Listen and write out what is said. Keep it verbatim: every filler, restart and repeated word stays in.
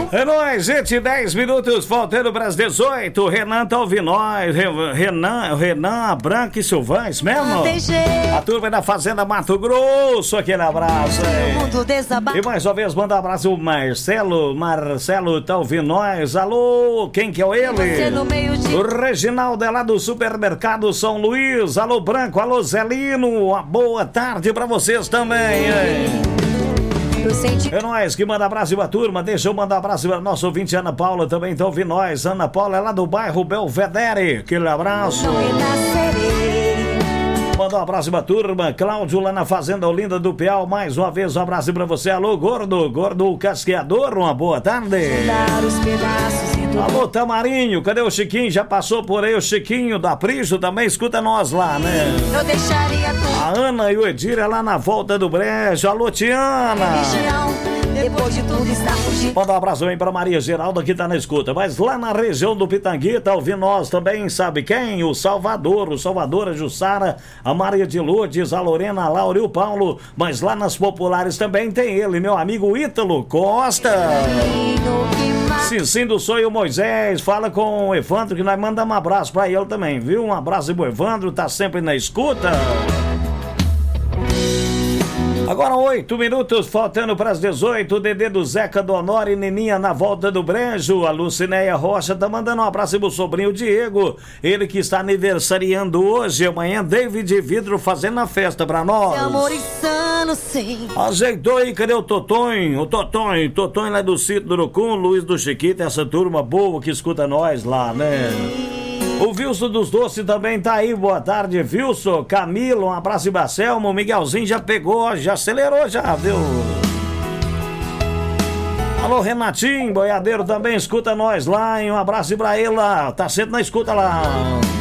É nóis, gente, dez minutos faltando para as dezoito. Renan tá ouvindo nós. Renan, Renan Branco e Silvães mesmo? A turma da Fazenda Mato Grosso, aquele abraço aí. E mais uma vez, manda um abraço o Marcelo. Marcelo tá ouvindo nós. Alô, quem que é ele? O Reginaldo é lá do Supermercado São Luís. Alô, Branco, alô, Zelino. Uma boa tarde pra vocês também, hein? É nóis, que manda abraço pra turma. Deixa eu mandar abraço pra nossa ouvinte Ana Paula, também tá ouvindo nós. Ana Paula é lá do bairro Belvedere. Aquele abraço. Manda um abraço pra turma. Cláudio lá na Fazenda Olinda do Piau. Mais uma vez um abraço pra você. Alô, gordo, gordo casqueador. Uma boa tarde. Alô, Tamarinho, cadê o Chiquinho? Já passou por aí o Chiquinho da Prijo, também escuta nós lá, né? Eu deixaria tudo. A Ana e o Edir é lá na volta do Brejo. Alô, Tiana. Depois de tudo está fugindo. Manda um abraço aí pra Maria Geralda que tá na escuta. Mas lá na região do Pitangui tá ouvindo nós também, sabe quem? O Salvador, o Salvador, a Jussara, a Maria de Lourdes, a Lorena, a Laura e o Paulo. Mas lá nas populares também tem ele, meu amigo Ítalo Costa. Sim, sim, do Sonho Moisés. Fala com o Evandro que nós mandamos um abraço pra ele também, viu? Um abraço pro Evandro, tá sempre na escuta. Agora oito minutos, faltando para as dezoito. O Dedê do Zeca, do Honório e Neninha na volta do Brejo. A Lucinéia Rocha tá mandando um abraço pro sobrinho Diego. Ele que está aniversariando hoje. Amanhã, David Vidro fazendo a festa pra nós. Amor insano, sim. Ajeitou aí, cadê o Totonho? O Totonho, Totonho lá do Sítio do Urucum, Luiz do Chiquito, essa turma boa que escuta nós lá, né? O Wilson dos Doces também tá aí, boa tarde, Wilson, Camilo, um abraço e Bacelmo, o Miguelzinho já pegou, já acelerou já, viu? Alô, Renatinho, boiadeiro também, escuta nós lá, hein? Um abraço pra ele lá, tá sempre na escuta lá.